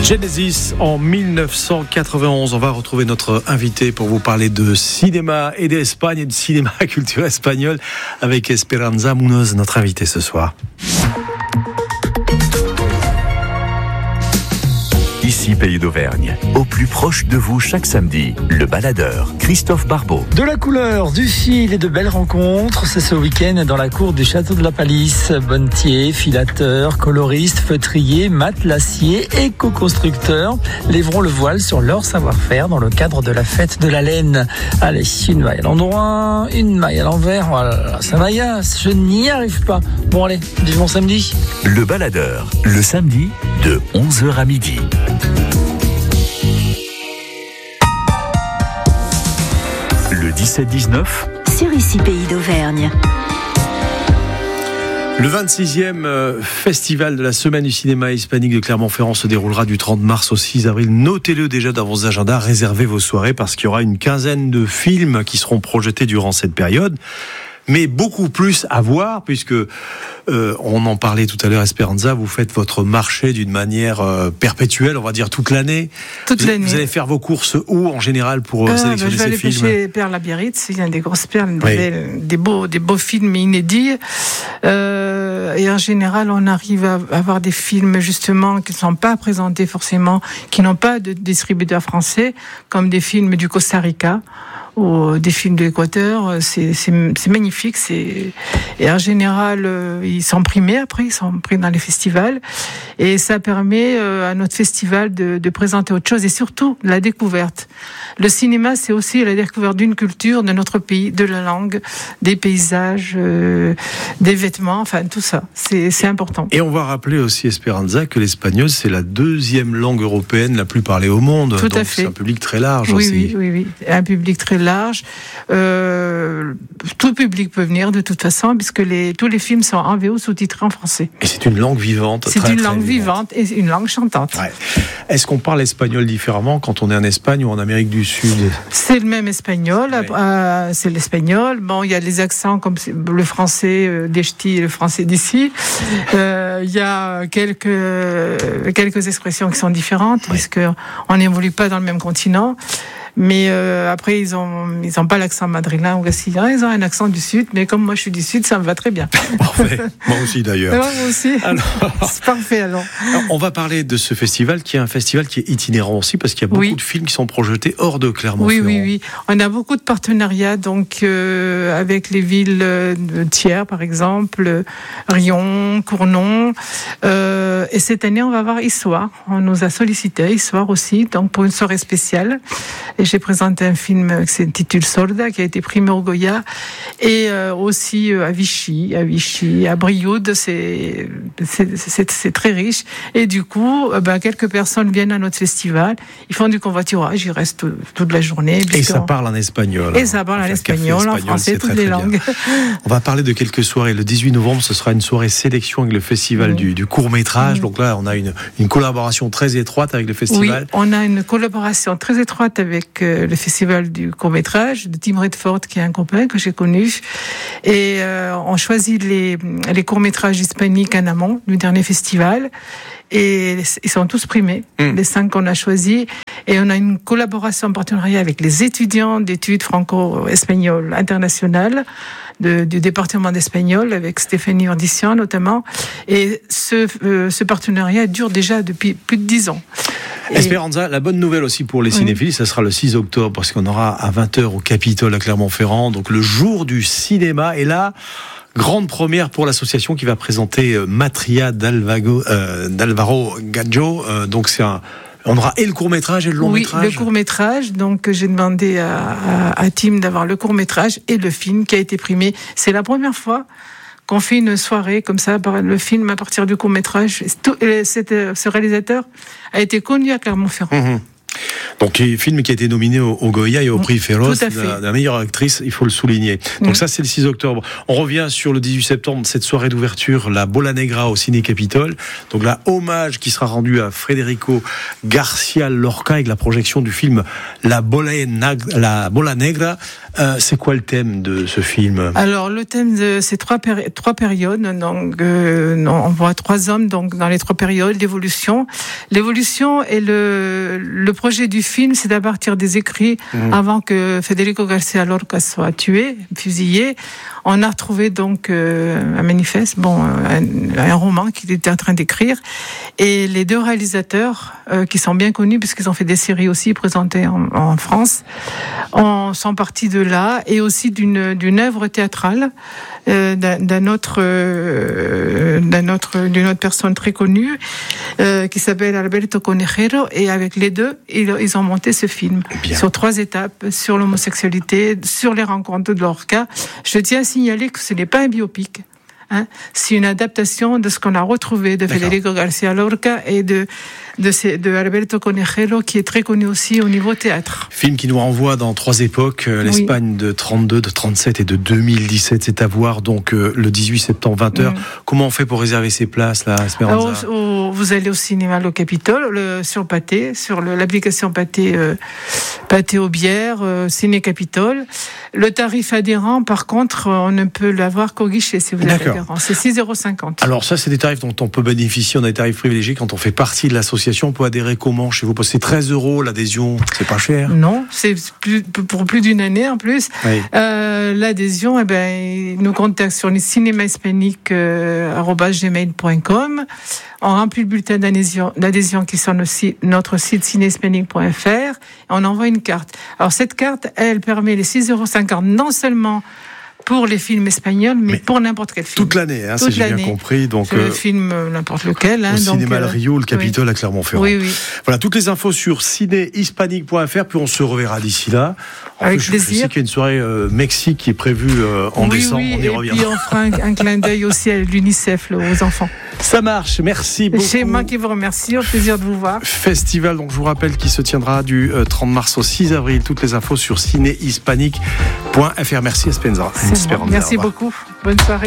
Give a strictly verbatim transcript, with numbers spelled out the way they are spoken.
Genesis en dix-neuf cent quatre-vingt-onze. On va retrouver notre invité pour vous parler de cinéma et d'Espagne et de cinéma culture espagnole avec Esperanza Munoz, notre invité ce soir. Ici Pays d'Auvergne, au plus proche de vous chaque samedi, le baladeur Christophe Barbeau. De la couleur, du fil et de belles rencontres, c'est ce week-end dans la cour du château de la Palisse. Bonnetiers, filateurs, coloristes, feutriers, matelassiers, éco-constructeurs lèveront le voile sur leur savoir-faire dans le cadre de la fête de la laine. Allez, une maille à l'endroit, une maille à l'envers, voilà, ça m'agace, je n'y arrive pas. Bon allez, vivons samedi. Le baladeur, le samedi de onze heures à midi. Le dix-sept dix-neuf sur Ici Pays d'Auvergne. Le vingt-sixième festival de la Semaine du cinéma hispanique de Clermont-Ferrand se déroulera du trente mars au six avril. Notez-le déjà dans vos agendas, réservez vos soirées parce qu'il y aura une quinzaine de films qui seront projetés durant cette période. Mais beaucoup plus à voir, puisque euh, on en parlait tout à l'heure, Esperanza, vous faites votre marché d'une manière euh, perpétuelle, on va dire toute l'année. Toute vous, l'année. Vous allez faire vos courses où, en général, pour euh, sélectionner bah, je vais ces aller films pêcher Perle à Biarritz, il y a des grosses perles, oui. des, des, beaux, des beaux films inédits. Euh, et en général, on arrive à avoir des films, justement, qui ne sont pas présentés forcément, qui n'ont pas de distributeur français, comme des films du Costa Rica, ou des films de l'Équateur, c'est, c'est, c'est magnifique. C'est... Et en général, euh, ils sont primés après, ils sont pris dans les festivals. Et ça permet euh, à notre festival de, de présenter autre chose et surtout la découverte. Le cinéma, c'est aussi la découverte d'une culture, de notre pays, de la langue, des paysages, euh, des vêtements, enfin tout ça. C'est, c'est important. Et on va rappeler aussi, Esperanza, que l'espagnol, c'est la deuxième langue européenne la plus parlée au monde. Tout Donc à fait. C'est un public très large oui, aussi. Oui, oui, oui. Un public très large. Euh, tout public peut venir de toute façon, puisque les, tous les films sont en V O sous-titrés en français. Et c'est une langue vivante. C'est très, une très langue vivante. vivante et une langue chantante. Ouais. Est-ce qu'on parle espagnol différemment quand on est en Espagne ou en Amérique du Sud ? C'est le même espagnol. Oui. Euh, c'est l'espagnol. Bon, il y a les accents comme le français euh, des ch'tis et le français d'ici. Euh, il y a quelques quelques expressions qui sont différentes, oui. Puisque on n'évolue pas dans le même continent. Mais euh, après, ils ont ils ont pas l'accent madrilène ou castillan, ils ont un accent du Sud. Mais comme moi, je suis du Sud, ça me va très bien. Parfait. Moi aussi, d'ailleurs. Alors, moi aussi. Alors... C'est parfait, alors. alors. On va parler de ce festival, qui est un festival qui est itinérant aussi, parce qu'il y a beaucoup oui. de films qui sont projetés hors de Clermont-Ferrand. Oui, oui, oui. On a beaucoup de partenariats, donc euh, avec les villes de Thiers, par exemple, Rion, Cournon. Euh, et cette année, on va voir Histoire. On nous a sollicité Histoire aussi, donc pour une soirée spéciale. Et j'ai présenté un film qui s'intitule Sorda, qui a été primé au Goya, et euh, aussi euh, à Vichy, à Vichy, à Brioude, c'est, c'est, c'est, c'est très riche. Et du coup, euh, ben, quelques personnes viennent à notre festival, ils font du convoiturage, ils restent toute la journée. Et ça parle en espagnol. Et ça parle en espagnol, en français, toutes les langues. On va parler de quelques soirées. Le dix-huit novembre, ce sera une soirée sélection avec le festival mmh. du, du court-métrage. Mmh. Donc là, on a une, une collaboration très étroite avec le festival. Oui, on a une collaboration très étroite avec le festival du court-métrage de Tim Redford, qui est un copain que j'ai connu, et euh, on choisit les, les courts-métrages hispaniques en amont du dernier festival, et ils sont tous primés, mmh. les cinq qu'on a choisis, et on a une collaboration en partenariat avec les étudiants d'études franco-espagnoles internationales de, du département d'espagnol, avec Stéphanie Urdissian notamment, et ce, euh, ce partenariat dure déjà depuis plus de dix ans. Esperanza, la bonne nouvelle aussi pour les cinéphiles, oui. Ça sera le six octobre, parce qu'on aura à vingt heures au Capitole à Clermont-Ferrand, donc le jour du cinéma. Et là, grande première pour l'association qui va présenter Matria d'Alvago, euh, d'Alvaro Gadjo. Euh, donc c'est un... On aura et le court-métrage et le long-métrage. Oui, le court-métrage. Donc, j'ai demandé à, à, à Tim d'avoir le court-métrage et le film qui a été primé. C'est la première fois qu'on fait une soirée comme ça, par le film à partir du court-métrage. Tout, cette, ce réalisateur a été connu à Clermont-Ferrand. Mmh. Donc, un film qui a été nominé au, au Goya et au prix Féroce de la, de la meilleure actrice, il faut le souligner. Donc, mmh. ça, c'est le six octobre. On revient sur le dix-huit septembre, cette soirée d'ouverture, la Bola Negra au Ciné Capitole. Donc, là, hommage qui sera rendu à Federico García Lorca avec la projection du film La Bola, la Bola Negra. Euh, c'est quoi le thème de ce film? Alors, le thème de ces trois, péri- trois périodes, donc, euh, on voit trois hommes donc, dans les trois périodes, l'évolution. L'évolution et le, le projet du film, c'est à partir des écrits mmh. avant que Federico García Lorca soit tué, fusillé. On a retrouvé donc euh, un manifeste, bon, un, un roman qu'il était en train d'écrire. Et les deux réalisateurs, euh, qui sont bien connus, puisqu'ils ont fait des séries aussi présentées en, en France, on, sont partis de là, et aussi d'une, d'une œuvre théâtrale euh, d'un, d'un autre, euh, d'un autre, d'une autre personne très connue, euh, qui s'appelle Alberto Conejero. Et avec les deux, ils, ils ont monté ce film bien. Sur trois étapes, sur l'homosexualité, sur les rencontres de Lorca. Je tiens à signaler que ce n'est pas un biopic. Hein, c'est une adaptation de ce qu'on a retrouvé de D'accord. Federico García Lorca et de, de, ces, de Alberto Conejero, qui est très connu aussi au niveau théâtre. Film qui nous renvoie dans trois époques, l'Espagne oui. de trente-deux, de trente-sept et de deux mille dix-sept. C'est à voir donc le dix-huit septembre, vingt heures. Mmh. Comment on fait pour réserver ses places là, Esperanza? Alors, au, vous allez au cinéma Le Capitole, le, sur Pathé, sur le, l'application Pathé, euh, Pathé aux bières, euh, Ciné Capitole. Le tarif adhérent, par contre, on ne peut l'avoir qu'au guichet si vous avez adhérent. C'est six euros cinquante. Alors ça, c'est des tarifs dont on peut bénéficier. On a des tarifs privilégiés quand on fait partie de l'association. On peut adhérer comment chez vous? Parce que c'est treize euros l'adhésion, c'est pas cher. Non, c'est plus, pour plus d'une année en plus. Oui. Euh, l'adhésion, eh ben, ils nous contactent sur le cinémahispanique arobase gmail point com. On remplit le bulletin d'adhésion, d'adhésion qui est sur notre site, notre site cinéhispanique point f r. On envoie une carte. Alors cette carte, elle permet les six euros cinquante non seulement pour les films espagnols, mais, mais pour n'importe quel film. Toute l'année, hein, toute si l'année. J'ai bien compris. Donc, le euh, film, n'importe lequel. Hein, au donc, cinéma euh, Le Rio, le Capitole oui. à Clermont-Ferrand. Oui, oui. Voilà, toutes les infos sur cinéhispanique point f r, puis on se reverra d'ici là. En Avec plus, plaisir. Je sais qu'il y a une soirée euh, Mexique qui est prévue euh, en oui, décembre, oui, on y et revient. Et puis on fera un, un clin d'œil aussi à l'UNICEF, là, aux enfants. Ça marche, merci beaucoup. C'est moi qui vous remercie, au plaisir de vous voir. Festival, donc je vous rappelle, qui se tiendra du euh, trente mars au six avril. Toutes les infos sur cinéhispanique point f r. Merci Esperanza. Bon. Merci beaucoup. Bonne soirée.